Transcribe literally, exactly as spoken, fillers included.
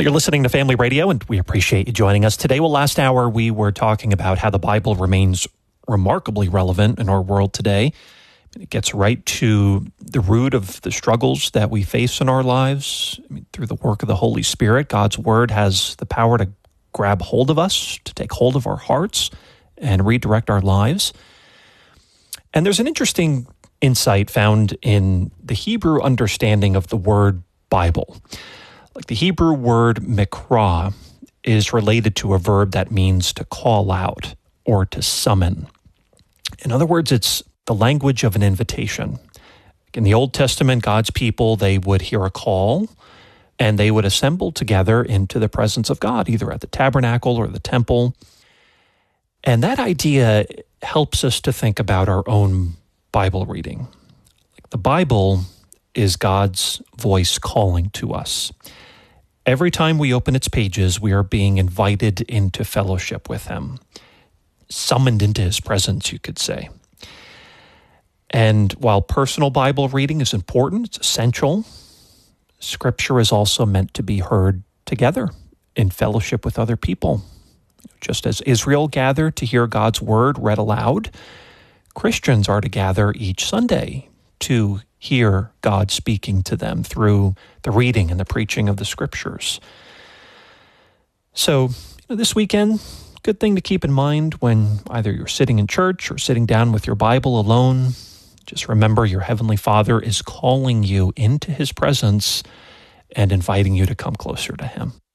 You're listening to Family Radio, and we appreciate you joining us today. Well, last hour we were talking about how the Bible remains remarkably relevant in our world today. It gets right to the root of the struggles that we face in our lives. I mean, through the work of the Holy Spirit, God's Word has the power to grab hold of us, to take hold of our hearts, and redirect our lives. And there's an interesting insight found in the Hebrew understanding of the word Bible. Like the Hebrew word mikra is related to a verb that means to call out or to summon. In other words, it's the language of an invitation. In the Old Testament, God's people, they would hear a call and they would assemble together into the presence of God, either at the tabernacle or the temple. And that idea helps us to think about our own Bible reading. The Bible is God's voice calling to us. Every time we open its pages, we are being invited into fellowship with Him, summoned into His presence, you could say. And while personal Bible reading is important, it's essential, Scripture is also meant to be heard together in fellowship with other people. Just as Israel gathered to hear God's Word read aloud, Christians are to gather each Sunday to hear God speaking to them through the reading and the preaching of the Scriptures. So, you know, this weekend, good thing to keep in mind when either you're sitting in church or sitting down with your Bible alone. Just remember your Heavenly Father is calling you into His presence and inviting you to come closer to Him.